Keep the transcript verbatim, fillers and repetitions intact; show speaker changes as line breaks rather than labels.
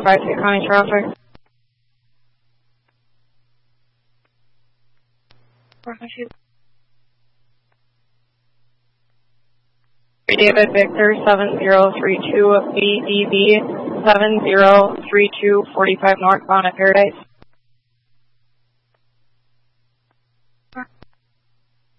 five two County traffic. David Victor seven zero three two A D B seven zero three two forty-five northbound at Paradise.